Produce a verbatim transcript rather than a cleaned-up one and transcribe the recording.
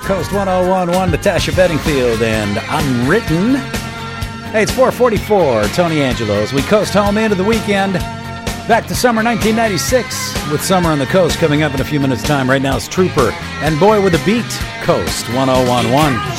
Coast one oh one one, Natasha Bedingfield and Unwritten. Hey, it's four forty-four, Tony Angelos. We coast home into the weekend. Back to summer nineteen ninety-six with Summer on the Coast coming up in a few minutes' time. Right now it's Trooper and Boy with a Beat, Coast one oh one one.